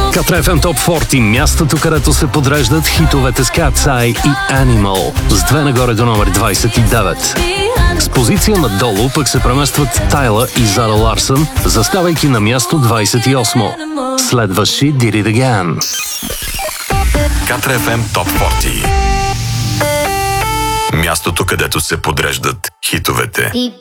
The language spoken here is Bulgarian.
Катра FM Top 40, мястото, където се подреждат хитовете с Cat's Eye и Animal, с 2 нагоре до номер 29. С позиция надолу пък се преместват Тайла и Зара Ларсън, заставайки на място 28. Следващи Did It Again. Катра FM Top 40. Мястото, където се подреждат хитовете.